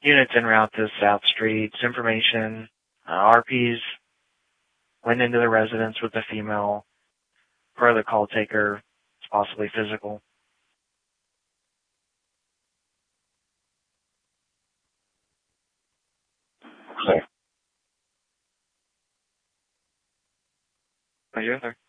units en route to South Street. Information. RPs went into the residence with the female. Per the call taker, it's possibly physical. Clear. Are you there?